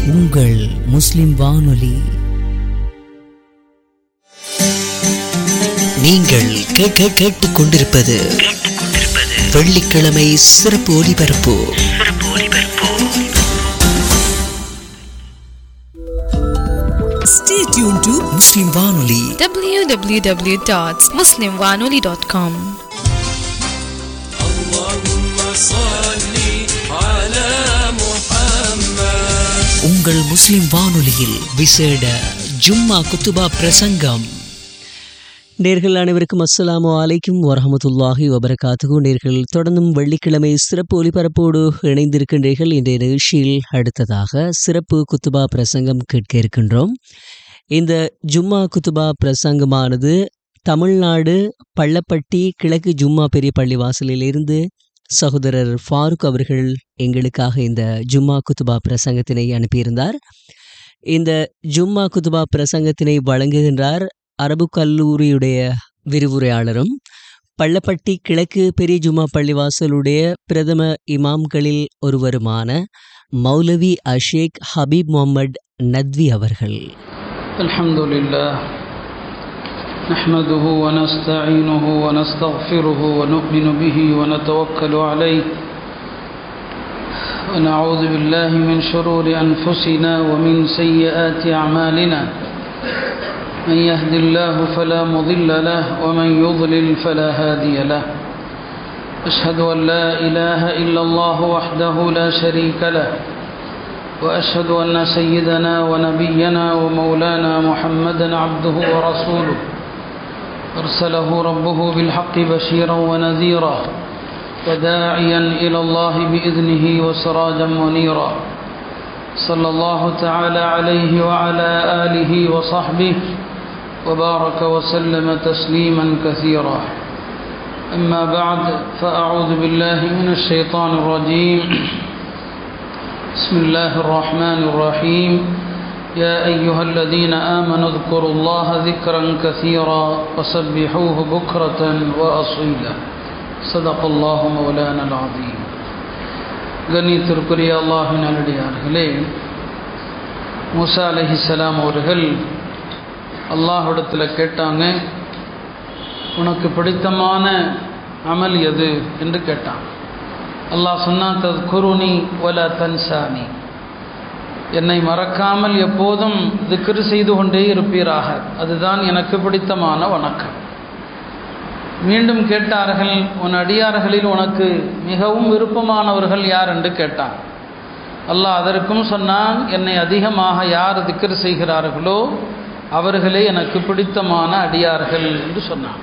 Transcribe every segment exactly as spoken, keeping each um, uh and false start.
உங்கள் முஸ்லிம் வானொலி. நீங்கள் கேட்டுக் கொண்டிருப்பது வெள்ளிக்கிழமை சிறப்பு ஒலிபரப்பு. Stay tuned to முஸ்லிம் வானொலி. w w w dot muslim wanoli dot com. உங்கள் முஸ்லிம் வானொலியில் விசேட ஜும்மா குத்துபா பிரசங்கம். நேர்கள் அனைவருக்கும் அஸ்ஸலாமு அலைக்கும் வரஹமத்துல்லாஹி வபரகாத்துஹு. நேர்கள் தொடர்ந்தும் வெள்ளிக்கிழமை சிறப்பு ஒலிபரப்போடு இணைந்திருக்கின்றீர்கள். இன்றைய நிகழ்ச்சியில் அடுத்ததாக சிறப்பு குத்துபா பிரசங்கம் கேட்க இருக்கின்றோம். இந்த ஜும்மா குத்துபா பிரசங்கமானது தமிழ்நாடு பள்ளப்பட்டி கிழக்கு ஜும்மா பெரிய பள்ளி வாசலில் இருந்து சகோதரர் ஃபாரூக் அவர்கள் எங்களுக்காக இந்த ஜும்மா குத்துபா பிரசங்கத்தினை அனுப்பியிருந்தார். இந்த ஜும்மா குத்துபா பிரசங்கத்தினை வழங்குகின்றார் அரபு கல்லூரியுடைய விரிவுரையாளரும் பள்ளப்பட்டி கிழக்கு பெரிய ஜும்மா பள்ளிவாசலுடைய பிரதம இமாம்களில் ஒருவருமான மௌலவி அஷேக் ஹபீப் முகமது நத்வி அவர்கள். அல்ஹம்துலில்லாஹ் நஹ்மதுஹு வ நஸ்தஈனுஹு வ நஸ்தக்ஃபிருஹு வ நு'மினு பிஹி வ நதவக்கலு அலைஹி வ நஊது பில்லாஹி மின் ஷுரூரி அன்ஃபுஸினா வ மின் ஸய்யிஆத்தி அமாலினா. من يهد الله فلا مضل له ومن يضلل فلا هادي له. أشهد أن لا إله إلا الله وحده لا شريك له وأشهد أن سيدنا ونبينا ومولانا محمدا عبده ورسوله أرسله ربه بالحق بشيرا ونذيرا وداعيا إلى الله بإذنه وسراجا منيرا. صلى الله تعالى عليه وعلى آله وصحبه وبارك وسلم تسليما كثيرا. أما بعد فأعوذ بالله من الشيطان الرجيم. بسم الله الرحمن الرحيم. يا أيها الذين آمنوا اذكروا الله ذكرا كثيرا وسبحوه بكرة وأصيلا. صدق الله مولانا العظيم. கண்ணியத்திற்குரிய அல்லாஹ்வின் நல்லடியார்களே, மூசா அலைஹிஸ்ஸலாம் அவர்கள் அல்லாஹ்விடத்தில் கேட்டாங்க, உனக்கு பிடித்தமான அமல் எது என்று கேட்டான். அல்லாஹ் சொன்னான், தத்குருனி வலா தன்சானி, என்னை மறக்காமல் எப்போதும் திக்ர் செய்து கொண்டே இருப்பீராக, அதுதான் எனக்கு பிடித்தமான வணக்கம். மீண்டும் கேட்டார்கள், உன் அடியார்களில் உனக்கு மிகவும் விருப்பமானவர்கள் யார் என்று கேட்டான். அல்லாஹ் அதற்கும் சொன்னான், என்னை அதிகமாக யார் திக்ர் செய்கிறார்களோ அவர்களே எனக்கு பிடித்தமான அடியார்கள் என்று சொன்னான்.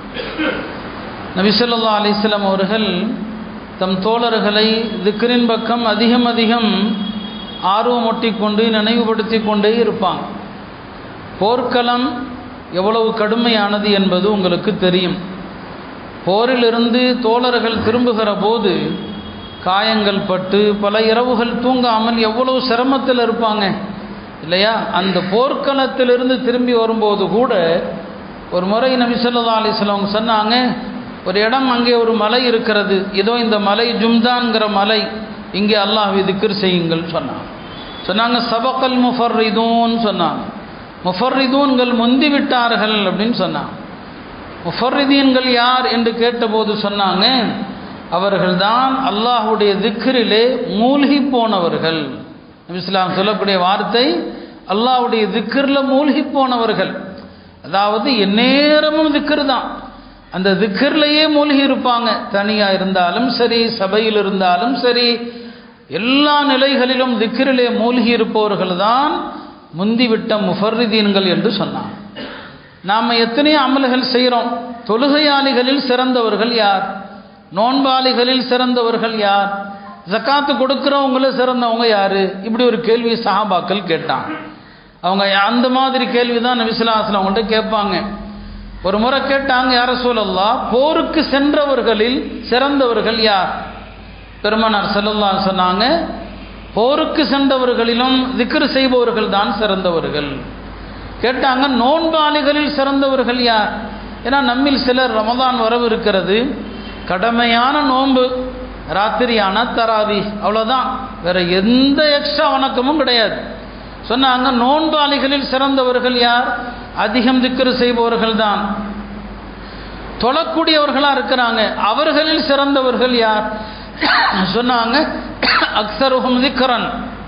நபி ஸல்லல்லாஹு அலைஹி வஸல்லம் அவர்கள் தம் தோழர்களை திக்ரின் பக்கம் அதிகம் அதிகம் ஆர்வமூட்டி கொண்டு நினைவுபடுத்தி கொண்டே இருப்பாங்க. போர்க்களம் எவ்வளவு கடுமையானது என்பது உங்களுக்கு தெரியும். போரிலிருந்து தோழர்கள் திரும்புகிற போது காயங்கள் பட்டு பல இரவுகள் தூங்காமல் எவ்வளவு சிரமத்தில் இருப்பாங்க இல்லையா? அந்த போர்க்களத்திலிருந்து திரும்பி வரும்போது கூட ஒரு முறை நபி ஸல்லல்லாஹு அலைஹி வஸல்லம் சொன்னாங்க, ஒரு இடம், அங்கே ஒரு மலை இருக்கிறது, இதோ இந்த மலை ஜும்தான்கிற மலை, இங்கே அல்லாஹ்வை திக்ர் செய்யுங்கள் சொன்னாங்க. சொன்னாங்க சபக்கல் முஃபர்ரிதூன் சொன்னாங்க. முஃபர்ரிதூன்கள் முந்தி விட்டார்கள் அப்படின்னு சொன்னாங்க. முஃபர்ரிதீன்கள் யார் என்று கேட்டபோது சொன்னாங்க, அவர்கள்தான் அல்லாஹ்வுடைய திக்ரிலே மூழ்கி போனவர்கள். நபி ஸல்லல்லாஹு சொல்லக்கூடிய வார்த்தை, அல்லாஹ்வுடைய திக்ரில் மூழ்கி போனவர்கள். அதாவது எந்நேரமும் திக்ர் தான், அந்த திக்ர்லையே மூழ்கி இருப்பாங்க. தனியாக இருந்தாலும் சரி, சபையில் இருந்தாலும் சரி, எல்லா நிலைகளிலும் திக்ரிலே மூழ்கி இருப்பவர்கள் தான் முந்திவிட்ட முஃபர்ரிதீன்கள் என்று சொன்னாங்க. நாம் எத்தனையோ அமல்கள் செய்கிறோம். தொழுகையாளிகளில் சிறந்தவர்கள் யார்? நோன்பாளிகளில் சிறந்தவர்கள் யார்? ஜக்காத்து கொடுக்குறவங்கள சிறந்தவங்க யார்? இப்படி ஒரு கேள்வி சஹாபாக்கள் கேட்டாங்க. அவங்க அந்த மாதிரி கேள்வி தான் நபி ஸல்லல்லாஹு அலைஹி வஸல்லம் அவங்கள்ட்ட கேட்பாங்க. ஒரு முறை கேட்டாங்க, யா ரசூலல்லாஹ், போருக்கு சென்றவர்களில் சிறந்தவர்கள் யார்? பெருமானார் ஸல்லல்லாஹு அலைஹி சொன்னாங்க, போருக்கு சென்றவர்களிலும் திக்ர் செய்பவர்கள் தான் சிறந்தவர்கள். கேட்டாங்க, நோன்பாளிகளில் சிறந்தவர்கள் யார்? ஏன்னா நம்மில் சிலர் ரமதான் வரவு இருக்கிறது, கடமையான நோன்பு, ராத்திரியான தராவி, அவ்வளோதான், வேற எந்த எக்ஸ்ட்ரா வணக்கமும் கிடையாது. சொன்னாங்க, நோன்பாளிகளில் சிறந்தவர்கள் யார்? அதிகம் திக்ர் செய்பவர்கள் தான். தொழக்கூடியவர்களாக இருக்கிறாங்க, அவர்களில் சிறந்தவர்கள் யார்? சொன்னாங்க, அக்ஸருஹும் திக்ரன்.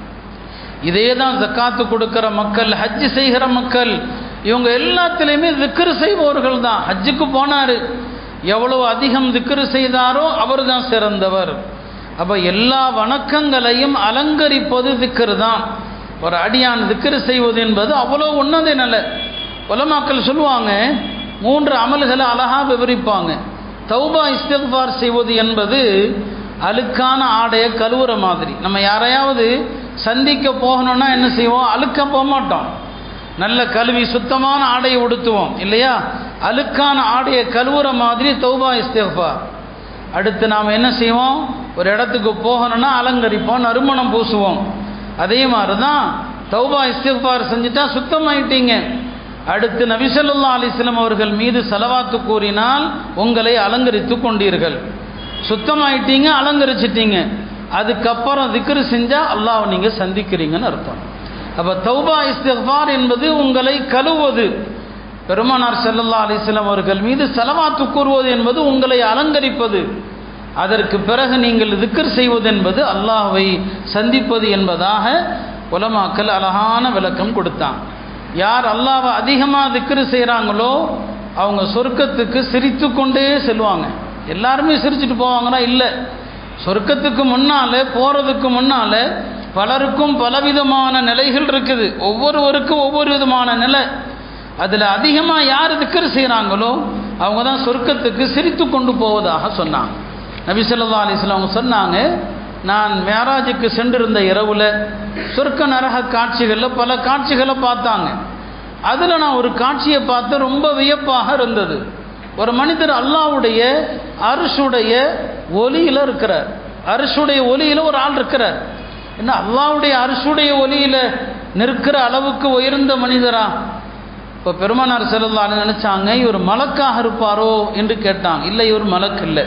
இதே தான் ஜக்காத்து கொடுக்கிற மக்கள், ஹஜ்ஜு செய்கிற மக்கள், இவங்க எல்லாத்திலையுமே திக்ர் செய்பவர்கள் தான். ஹஜ்ஜுக்கு போனார், எவ்வளவு அதிகம் திக்ர் செய்தாரோ அவர் தான் சிறந்தவர். அப்போ எல்லா வணக்கங்களையும் அலங்கரிப்பது திக்ர் தான். ஒரு அடியான் திக்ர் செய்வது என்பது அவ்வளோ உன்னத நிலை. உலமாக்கள் சொல்லுவாங்க, மூன்று அமல்களை அழகாக விவரிப்பாங்க. தௌபா இஸ்திக்ஃபார் செய்வது என்பது அழுக்கான ஆடையை கழுவுற மாதிரி. நம்ம யாரையாவது சந்திக்க போகணும்னா என்ன செய்வோம்? அழுக்க போக மாட்டோம், நல்ல கழுவி சுத்தமான ஆடையை உடுத்துவோம் இல்லையா? அழுக்கான ஆடையை கழுவுற மாதிரி தௌபா இஸ்திக்ஃபார். அடுத்து நாம் என்ன செய்வோம்? ஒரு இடத்துக்கு போகணும்னா அலங்கரிப்போம், நறுமணம் பூசுவோம். அதே மாதிரி தான் தௌபா இஸ்திக்ஃபார் செஞ்சுட்டா சுத்தமாயிட்டீங்க. அடுத்து நபி ஸல்லல்லாஹு அலைஹி வஸல்லம் அவர்கள் மீது ஸலவாத்து கூறினால் உங்களை அலங்கரித்து கொண்டீர்கள். சுத்தமாயிட்டீங்க, அலங்கரிச்சிட்டீங்க. அதுக்கப்புறம் திக்ர் செஞ்சால் அல்லாஹ்வை நீங்கள் சந்திக்கிறீங்கன்னு அர்த்தம். அப்போ தௌபா இஸ்திக்ஃபார் என்பது உங்களை கழுவுவது. பெருமானார் ஸல்லல்லாஹு அலைஹி வஸல்லம் அவர்கள் மீது ஸலவாத்து கூறுவது என்பது உங்களை அலங்கரிப்பது. அதற்கு பிறகு நீங்கள் திக்ர் செய்வது என்பது அல்லாஹ்வை சந்திப்பது என்பதாக உலமாக்கள் அழகான விளக்கம் கொடுத்தாங்க. யார் அல்லாஹ்வை அதிகமாக திக்ர் செய்கிறாங்களோ அவங்க சொர்க்கத்துக்கு சிரித்து கொண்டே செல்வாங்க. எல்லாருமே சிரிச்சுட்டு போவாங்கன்னா இல்லை, சொர்க்கத்துக்கு முன்னால் போகிறதுக்கு முன்னால் பலருக்கும் பலவிதமான நிலைகள் இருக்குது. ஒவ்வொருவருக்கும் ஒவ்வொரு விதமான நிலை. அதில் அதிகமாக யார் திக்ர் செய்கிறாங்களோ அவங்க தான் சொர்க்கத்துக்கு சிரித்து கொண்டு போவதாக சொன்னாங்க. நபி ஸல்லல்லாஹு அலைஹி வஸல்லம் அவங்க சொன்னாங்க, நான் மேராஜுக்கு சென்றிருந்த இரவில் சொர்க்க நரக காட்சிகளில் பல காட்சிகளை பார்த்தாங்க. அதில் நான் ஒரு காட்சியை பார்த்து ரொம்ப வியப்பாக இருந்தது. ஒரு மனிதர் அல்லாஹ்வுடைய அர்ஷுடைய ஒலியில் இருக்கிறார். அர்ஷுடைய ஒலியில் ஒரு ஆள் இருக்கிறார். என்ன, அல்லாஹ்வுடைய அர்ஷுடைய ஒலியில் நிற்கிற அளவுக்கு உயர்ந்த மனிதரா? இப்போ பெருமானார் ஸல்லல்லாஹு அலைஹி வஸல்லம் நினைச்சாங்க, இவர் மலக்காக இருப்பாரோ என்று கேட்டாங்க. இல்லை, இவர் மலக்கு இல்லை.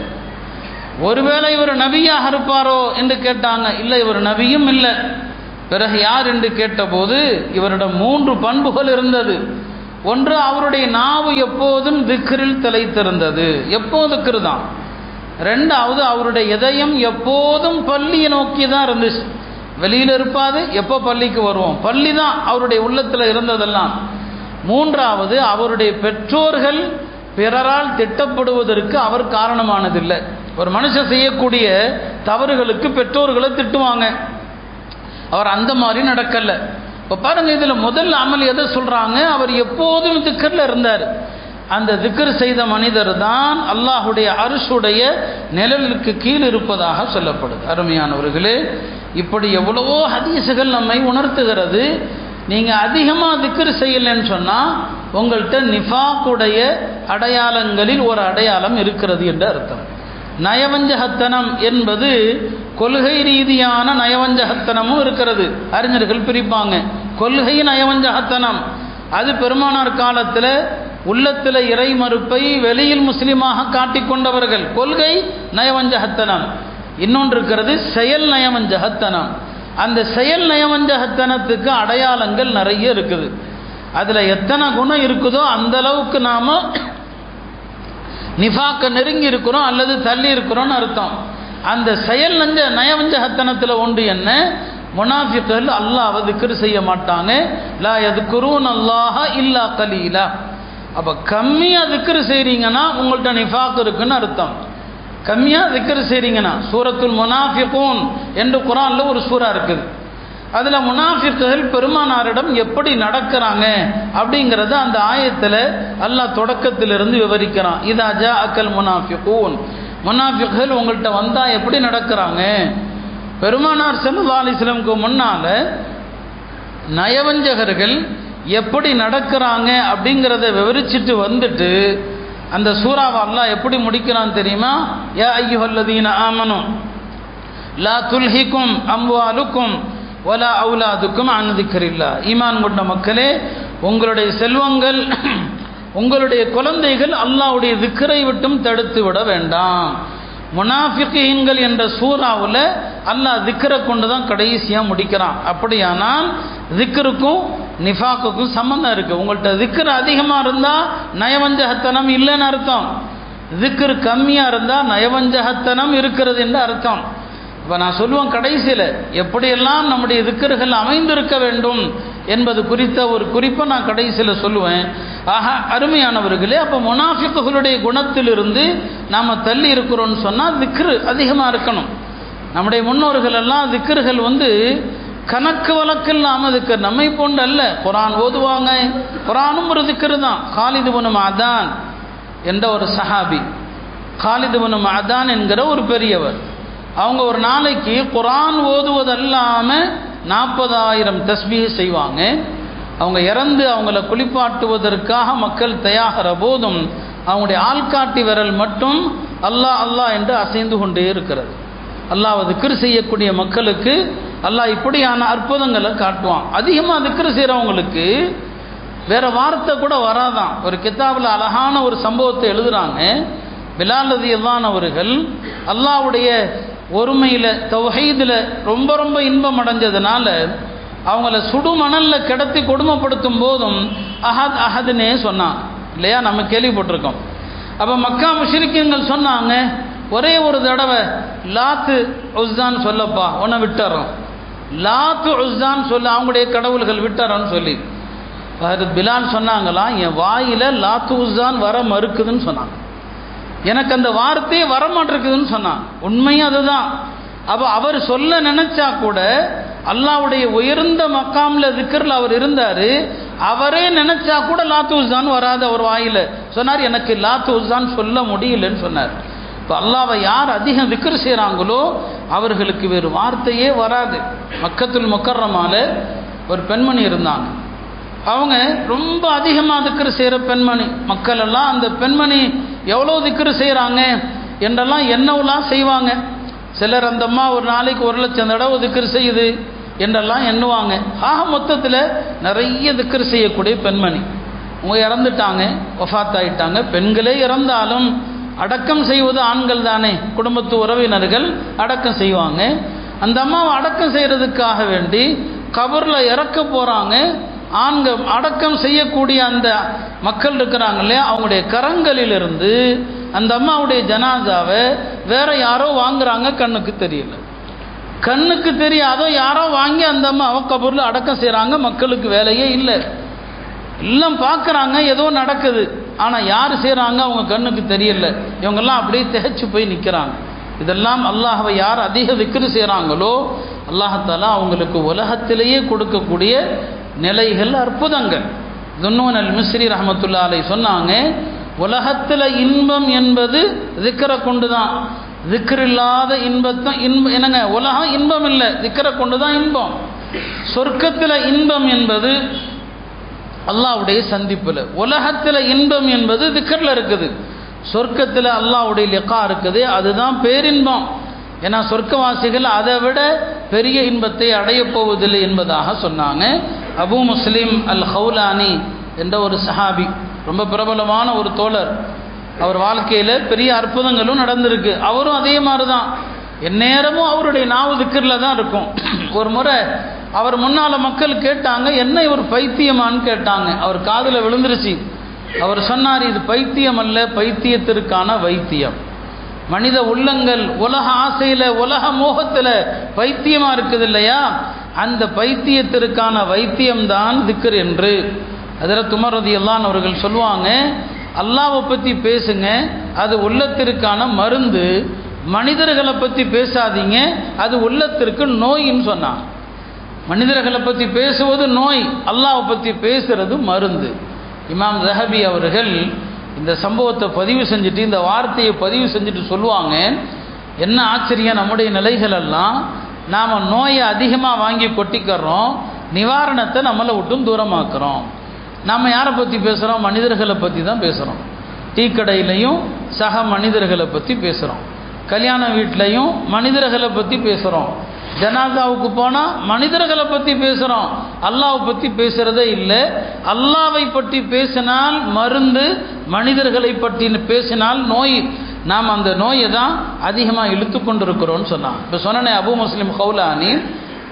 ஒருவேளை இவர் நபியாக இருப்பாரோ என்று கேட்டாங்க. இல்லை, இவர் நபியும் இல்லை. பிறகு யார் என்று கேட்டபோது இவரிடம் மூன்று பண்புகள் இருந்தது. ஒன்று, அவருடைய நாவு எப்போதும் திக்ரில் திளைத்திருந்தது, எப்போது திக்ர் தான். ரெண்டாவது, அவருடைய இதயம் எப்போதும் பள்ளியை நோக்கி தான் இருந்துச்சு, வெளியில் இருப்பாது. எப்போ பள்ளிக்கு வருவோம், பள்ளி தான் அவருடைய உள்ளத்தில் இருந்ததெல்லாம். மூன்றாவது, அவருடைய பெற்றோர்கள் பிறரால் திட்டப்படுவதற்கு அவர் காரணமானதில்லை. ஒரு மனுஷன் செய்யக்கூடிய தவறுகளுக்கு பெற்றோர்களை திட்டுவாங்க, அவர் அந்த மாதிரி நடக்கல. இப்போ பாருங்க, இதில் முதல் அமல் எதை சொல்றாங்க? அவர் எப்போதும் திக்ரில் இருந்தார். அந்த திக்ர் செய்த மனிதர் தான் அல்லாஹுடைய அர்ஷுடைய நிழலுக்கு கீழ் இருப்பதாக சொல்லப்படுது. அருமையானவர்களே, இப்படி எவ்வளவோ ஹதீஸுகள் நம்மை உணர்த்துகிறது. நீங்கள் அதிகமாக திக்ர் செய்யலைன்னு சொன்னால் உங்கள்கிட்ட நிஃபாக்குடைய அடையாளங்களில் ஒரு அடையாளம் இருக்கிறது என்று அர்த்தம். நயவஞ்சகத்தனம் என்பது கொள்கை ரீதியான நயவஞ்சகத்தனமும் இருக்கிறது. அறிஞர்கள் பிரிப்பாங்க. கொள்கை நயவஞ்சகத்தனம் அது பெருமானார் காலத்தில் உள்ளத்தில் இறை மறுப்பை வெளியில் முஸ்லீமாக காட்டிக்கொண்டவர்கள், கொள்கை நயவஞ்சகத்தனம். இன்னொன்று இருக்கிறது செயல் நயவஞ்சகத்தனம். அந்த செயல் நயவஞ்சகத்தனத்துக்கு அடையாளங்கள் நிறைய இருக்குது. அதில் எத்தனை குணம் இருக்குதோ அந்த அளவுக்கு நாம் நிஃபாக்க நெருங்கி இருக்கிறோம் அல்லது தள்ளி இருக்கிறோம்னு அர்த்தம். அந்த செயல் நஞ்ச நயவஞ்சகத்தனத்தில் ஒன்று என்ன? முனாஃபிக்குகள் அல்லாஹ்வை திக்ர் செய்ய மாட்டாங்க. லா யذ்குரூன அல்லாஹ இல்லா கலீலா. அப்போ கம்மியாக திக்ர் செய்கிறீங்கன்னா உங்கள்கிட்ட நிஃபாக் இருக்குன்னு அர்த்தம். கம்மியாக திக்ர் செய்கிறீங்கன்னா, சூரத்துல் முனாஃபிகூன் என்று குர்ஆனில் ஒரு சூரா இருக்குது. அதில் முனாஃபிக்குகள் பெருமானாரிடம் எப்படி நடக்கிறாங்க அப்படிங்கிறத அந்த ஆயத்தில் அல்லாஹ் தொடக்கத்திலிருந்து விவரிக்கிறான். இதா ஜாஅக்கல் முனாஃபிகூன், முனாஃபிக்குகள் உங்கள்கிட்ட வந்தால் எப்படி நடக்கிறாங்க. பெருமானார் ஸல்லல்லாஹு அலைஹி வஸல்லம் முன்னால் நயவஞ்சகர்கள் எப்படி நடக்கிறாங்க அப்படிங்கிறத விவரிச்சுட்டு வந்துட்டு அந்த சூறாவை அல்லாஹ் எப்படி முடிக்கிறான் தெரியுமா? யா அய்யுஹல்லதீன ஆமனு லா துல்ஹிக்கும் அம்வாலுக்கும் வலா அவுலாதுக்கும் அன் திக்ரில்லா. ஈமான் கொண்ட மக்களே, உங்களுடைய செல்வங்கள் உங்களுடைய குழந்தைகள் அல்லாஹ்வுடைய திக்ரை விட்டும் தடுத்து விட வேண்டாம். முனாஃபிகீன்கள் என்ற சூறாவில் அல்லாஹ் திக்ரை கொண்டு தான் கடைசியாக முடிக்கிறான். அப்படியானால் திக்ருக்கும் நிஃபாக்குக்கும் சம்பந்தம் இருக்குது. உங்கள்கிட்ட திக்ரு அதிகமாக இருந்தால் நயவஞ்சகத்தனம் இல்லைன்னு அர்த்தம், திக்ரு கம்மியாக இருந்தால் நயவஞ்சகத்தனம் இருக்கிறது என்று அர்த்தம். இப்போ நான் சொல்லுவேன், கடைசியில் எப்படியெல்லாம் நம்முடைய திக்ருகள் அமைந்திருக்க வேண்டும் என்பது குறித்த ஒரு குறிப்பை நான் கடைசியில் சொல்லுவேன். ஆக அருமையானவர்களே, அப்போ முனாஃபிக்குகளுடைய குணத்திலிருந்து நாம் தள்ளி இருக்கிறோன்னு சொன்னால் திக்ரு அதிகமாக இருக்கணும். நம்முடைய முன்னோர்கள் எல்லாம் திக்ருகள் வந்து கணக்கு வழக்கு இல்லாமல் திக்ர், நம்மை போன்று அல்ல. குரான் ஓதுவாங்க, குரானும் ஒரு திக்ரு தான். காலிது இப்னு மஅதான் என்ற ஒரு சஹாபி, காலிது இப்னு மஅதான் என்கிற ஒரு பெரியவர், அவங்க ஒரு நாளைக்கு குரான் ஓதுவதல்லாமல் நாற்பதாயிரம் தஸ்பீஹ் செய்வாங்க. அவங்க இறந்து அவங்கள குளிப்பாட்டுவதற்காக மக்கள் தயாகிற போதும் அவங்களுடைய ஆள்காட்டி விரல் மட்டும் அல்லாஹ் அல்லாஹ் என்று அசைந்து கொண்டே இருக்கிறது. அல்லாஹ் திக்ர் செய்யக்கூடிய மக்களுக்கு அல்லாஹ் இப்படியான அற்புதங்களை காட்டுவான். அதிகமாக திக்ர் செய்கிறவங்களுக்கு வேற வார்த்தை கூட வராதான். ஒரு கிதாபில் அழகான ஒரு சம்பவத்தை எழுதுகிறாங்க. பிலால் ரலியல்லாஹு அன்ஹு அவர்கள் அல்லாஹ்வுடைய ஒருமையில் தௌஹீதில் ரொம்ப ரொம்ப இன்பம் அடைஞ்சதுனால அவங்கள சுடு மணலில் கிடத்தி கொடுமைப்படுத்தும் போதும் அஹத் அஹதுன்னே சொன்னாங்க இல்லையா, நம்ம கேள்விப்பட்டிருக்கோம். அப்போ மக்கா முஷ்ரிக்கீன்கள் சொன்னாங்க, ஒரே ஒரு தடவை லாத்து உஸ்ஸான்னு சொல்லப்பா, உன்னை விட்டுறோம், லாத்து உஸ்ஸான்னு சொல்ல, அவங்களுடைய கடவுள்கள் விட்டுறோன்னு சொல்லி. பிலால் சொன்னாங்களாம், என் வாயில லாத்து உஸ்ஸான் வர மறுக்குதுன்னு சொன்னாங்க, எனக்கு அந்த வார்த்தையே வரமாட்டிருக்குதுன்னு சொன்னான். உண்மையும் அதுதான். அப்போ அவர் சொல்ல நினைச்சா கூட அல்லாஹ்வுடைய உயர்ந்த மக்காமில் திக்ரில் அவர் இருந்தார், அவரே நினைச்சா கூட லாத்து உஸ்ஸான் வராது அவர் வாயில. சொன்னார், எனக்கு லாத்து உஸ்ஸான் சொல்ல முடியலன்னு சொன்னார். இப்போ அல்லாஹ்வை யார் அதிகம் திக்ர் செய்கிறாங்களோ அவர்களுக்கு வேறு வார்த்தையே வராது. மக்கத்துல் முக்கர்ரமால ஒரு பெண்மணி இருந்தாங்க, அவங்க ரொம்ப அதிகமாக திக்ரு செய்கிற பெண்மணி. மக்கள் எல்லாம் அந்த பெண்மணி எவ்வளோ திக்ரு செய்கிறாங்க என்றெல்லாம் என்னவெல்லாம் செய்வாங்க. சிலர் அந்த அம்மா ஒரு நாளைக்கு ஒரு லட்சம் தடவை திக்ரு செய்யுது என்றெல்லாம் எண்ணுவாங்க. ஆக மொத்தத்தில் நிறைய திக்ரு செய்யக்கூடிய பெண்மணி. அவங்க இறந்துட்டாங்க, வஃபாத் ஆகிட்டாங்க. பெண்களே இறந்தாலும் அடக்கம் செய்வது ஆண்கள் தானே, குடும்பத்து உறவினர்கள் அடக்கம் செய்வாங்க. அந்த அம்மாவை அடக்கம் செய்கிறதுக்காக வேண்டி கபரில் இறக்க போகிறாங்க. ஆண்கள் அடக்கம் செய்யக்கூடிய அந்த மக்கள் இருக்கிறாங்க இல்லையா, அவங்களுடைய கரங்களிலிருந்து அந்த அம்மாவுடைய ஜனாசாவை வேற யாரோ வாங்குறாங்க. கண்ணுக்கு தெரியல, கண்ணுக்கு தெரியாதோ யாரோ வாங்கி அந்த அம்மாவை கபூரில் அடக்கம் செய்கிறாங்க. மக்களுக்கு வேலையே இல்லை, எல்லாம் பார்க்குறாங்க, ஏதோ நடக்குது. ஆனால் யார் செய்கிறாங்க அவங்க கண்ணுக்கு தெரியல. இவங்கெல்லாம் அப்படியே திகைச்சு போய் நிற்கிறாங்க. இதெல்லாம் அல்லாஹ்வை யார் அதிக திக்ரு செய்கிறாங்களோ அல்லாஹாலா அவங்களுக்கு உலகத்திலேயே கொடுக்கக்கூடிய நிலைகள், அற்புதங்கள். துன்னூன் அல் மிஸ்ரி ரஹ்மத்துல்லாஹி அலைஹி சொன்னாங்க, உலகத்தில் இன்பம் என்பது திக்ரை கொண்டு தான். திக்ர் இல்லாத இன்பத்தான் இன்பம் என்னங்க, உலகம் இன்பம் இல்லை, திக்ரை கொண்டு தான் இன்பம். சொர்க்கத்தில் இன்பம் என்பது அல்லாஹ்வுடைய சந்திப்பில், உலகத்தில் இன்பம் என்பது திக்ரில் இருக்குது. சொர்க்கத்தில் அல்லாஹ்வுடைய லிகா இருக்குது, அதுதான் பேரின்பம். ஏன்னா சொர்க்கவாசிகள் அதை விட பெரிய இன்பத்தை அடையப் போவதில்லை என்பதாக சொன்னாங்க. அபு முஸ்லிம் அல் ஹவுலானி என்ற ஒரு சஹாபி, ரொம்ப பிரபலமான ஒரு தோழர். அவர் வாழ்க்கையில் பெரிய அற்புதங்களும் நடந்திருக்கு. அவரும் அதே மாதிரி தான், எந்நேரமும் அவருடைய நாவு திக்ரில் தான் இருக்கும். ஒரு முறை அவர் முன்னால் மக்கள் கேட்டாங்க, என்ன இவர் பைத்தியமான்னு கேட்டாங்க. அவர் காதில் விழுந்துருச்சு. அவர் சொன்னார், இது பைத்தியம் அல்ல, பைத்தியத்திற்கான வைத்தியம். மனித உள்ளங்கள் உலக ஆசையில் உலக மோகத்தில் பைத்தியமாக இருக்குது இல்லையா, அந்த பைத்தியத்திற்கான வைத்தியம்தான் திக்ர் என்று ஹஜ்ரத் உமர் ரலியல்லாஹு அன்ஹு அவர்கள் சொல்லுவாங்க, அல்லாஹ்வை பற்றி பேசுங்க, அது உள்ளத்திற்கான மருந்து. மனிதர்களை பற்றி பேசாதீங்க, அது உள்ளத்திற்கு நோயின்னு சொன்னாங்க. மனிதர்களை பற்றி பேசுவது நோய், அல்லாஹ்வை பற்றி பேசுறது மருந்து. இமாம் ஸஹபி அவர்கள் இந்த சம்பவத்தை பதிவு செஞ்சுட்டு, இந்த வார்த்தையை பதிவு செஞ்சுட்டு சொல்லுவாங்க, என்ன ஆச்சரியம், நம்முடைய நிலைகள் எல்லாம் நாம் நோயை அதிகமாக வாங்கி கொட்டிக்கிறோம், நிவாரணத்தை நம்மளை விட்டும் தூரமாக்குறோம். நாம் யாரை பற்றி பேசுகிறோம், மனிதர்களை பற்றி தான் பேசுகிறோம். டீ கடையிலையும் சக மனிதர்களை பற்றி பேசுகிறோம், கல்யாண வீட்லையும் மனிதர்களை பற்றி பேசுகிறோம், ஜனாதாவுக்கு போனால் மனிதர்களை பற்றி பேசுகிறோம், அல்லாஹ்வை பற்றி பேசுகிறதே இல்லை. அல்லாஹ்வை பற்றி பேசினால் மருந்து, மனிதர்களை பற்றி பேசினால் நோய். நாம் அந்த நோயை தான் அதிகமாக இழுத்து கொண்டு இருக்கிறோன்னு சொன்னான். இப்போ சொன்னேன், அபு முஸ்லிம் ஹவுலானி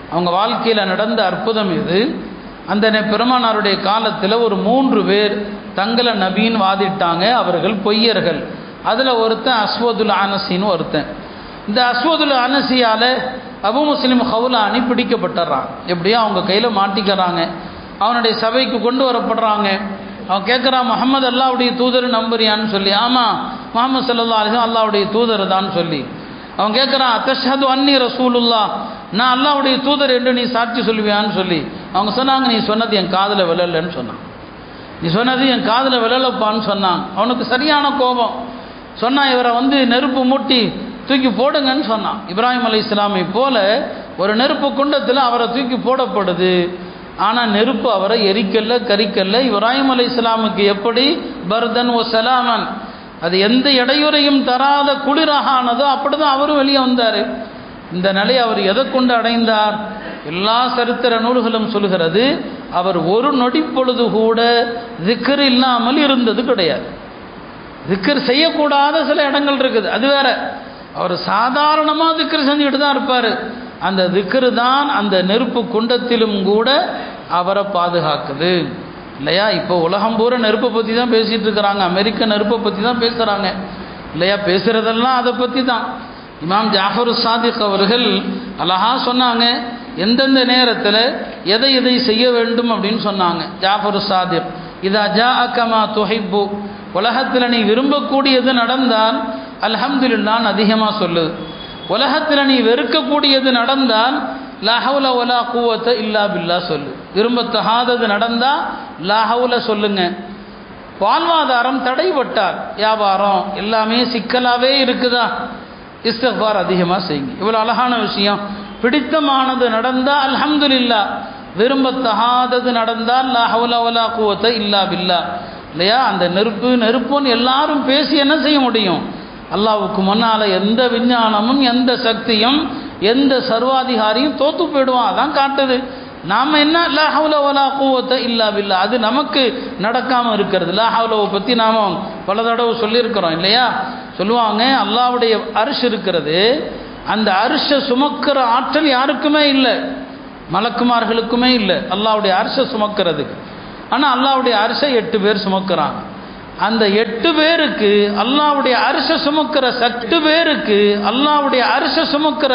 அவங்க வாழ்க்கையில் நடந்த அற்புதம் இது. அந்த பெருமானாருடைய காலத்தில் ஒரு மூன்று பேர் தங்களை நபின்னு வாதிட்டாங்க. அவர்கள் பொய்யர்கள். அதில் ஒருத்தன் அஸ்வதுல் அனசின்னு ஒருத்தன். இந்த அஸ்வதுல் அனசியால் அபு முஸ்லிம் ஹவுலானி பிடிக்கப்பட்டுறான். எப்படியோ அவங்க கையில் மாட்டிக்கிறாங்க. அவனுடைய சபைக்கு கொண்டு வரப்படுறாங்க. அவன் கேட்குறான், முஹம்மது அல்லாஹ்வுடைய தூதர் நம்புறியான்னு சொல்லி. ஆமாம், முஹம்மது ஸல்லல்லாஹு அலைஹி வஸல்லம் அல்லாஹ்வுடைய தூதர் தான் சொல்லி. அவன் கேட்குறான், அத்தஷ்ஹது அன்னி ரசூலுல்லாஹ், நான் அல்லாஹ்வுடைய தூதர் என்று நீ சாட்சி சொல்லுவியான்னு சொல்லி. அவங்க சொன்னாங்க, நீ சொன்னது என் காதில் விழலைன்னு சொன்னான். நீ சொன்னது என் காதில் விழலப்பான்னு சொன்னான். அவனுக்கு சரியான கோபம். சொன்னான், இவரை வந்து நெருப்பு மூட்டி தூக்கி போடுங்கன்னு சொன்னான். இப்ராஹிம் அலைஹிஸ்ஸலாமை போல ஒரு நெருப்பு குண்டத்தில் அவரை தூக்கி போடப்படுது. ஆனால் நெருப்பு அவரை எரிக்கல்ல, கரிக்கல்ல. இப்ராஹிம் அலைஹிஸ்ஸலாமுக்கு எப்படி பர்தன் ஓ சலாமன், அது எந்த இடையூறையும் தராத குளிராக ஆனதோ அப்படி தான் அவரும் வெளியே வந்தார். இந்த நிலையை அவர் எதை கொண்டு அடைந்தார்? எல்லா சரித்திர நூல்களும் சொல்கிறது, அவர் ஒரு நொடி பொழுது கூட திக்ர் இல்லாமல் இருந்தது கிடையாது. திக்ர் செய்யக்கூடாத சில இடங்கள் இருக்குது, அது வேற. அவர் சாதாரணமாக திக்ர் செஞ்சுக்கிட்டு தான் இருப்பார். அந்த திக்ரு தான் அந்த நெருப்பு குண்டத்திலும் கூட அவரை பாதுகாக்குது இல்லையா? இப்போ உலகம் பூரா நெருப்பை பற்றி தான் பேசிகிட்டு இருக்கிறாங்க. அமெரிக்க நெருப்பை பற்றி தான் பேசுகிறாங்க இல்லையா? பேசுகிறதெல்லாம் அதை பற்றி தான். இமாம் ஜாஃபர் சாதிக் அவர்கள் அழகா சொன்னாங்க, எந்தெந்த நேரத்தில் எதை எதை செய்ய வேண்டும் அப்படின்னு சொன்னாங்க. ஜாஃபர் சாதிக், இதா ஜா அக்கமா துஹிப்பு, உலகத்தில் நீ விரும்பக்கூடியது நடந்தால் அல்ஹம்துலில்லாஹ் அதிகமாக சொல்லுது. உலகத்தில் நீ வெறுக்கக்கூடியது நடந்தால் லா ஹவுல வலா குவத்த இல்லா பில்லா சொல்லு. விரும்பத்தகாதது நடந்தால் லா ஹவுல சொல்லுங்க. வாழ்வாதாரம் தடைபட்டால், வியாபாரம் எல்லாமே சிக்கலாகவே இருக்குதா, இஸ்திக்ஃபார் அதிகமாக செய்யுங்க. இவ்வளோ அழகான விஷயம். பிடித்தமானது நடந்தால் அல்ஹம்துலில்லாஹ், விரும்பத்தகாதது நடந்தால் லா ஹவுல வலா குவத்த இல்லா பில்லா இல்லையா? அந்த நெருப்பு நெருப்புன்னு எல்லாரும் பேசி என்ன செய்ய முடியும்? அல்லாஹ்வுக்கு முன்னால் எந்த விஞ்ஞானமும் எந்த சக்தியும் எந்த சர்வாதிகாரியும் தோத்து போயிடுவான். அதான் காட்டுது. நாம் என்ன லா ஹவுல வலா குவத்த இல்லா பில்லா, அது நமக்கு நடக்காமல் இருக்கிறது. லா ஹவுலவை பற்றி நாம் பல தடவை சொல்லியிருக்கிறோம் இல்லையா? சொல்லுவாங்க, அல்லாஹ்வுடைய அர்ஷ் இருக்கிறது, அந்த அர்ஷை சுமக்கிற ஆற்றல் யாருக்குமே இல்லை, மலக்குமார்களுக்குமே இல்லை அல்லாஹ்வுடைய அர்ஷை சுமக்கிறதுக்கு. ஆனால் அல்லாஹ்வுடைய அர்ஷை எட்டு பேர் சுமக்கிறாங்க. அந்த எட்டு பேருக்கு அல்லாஹ்வுடைய அர்ஷை சுமக்கிற சக்தி பேருக்கு அல்லாஹ்வுடைய அர்ஷை சுமக்கிற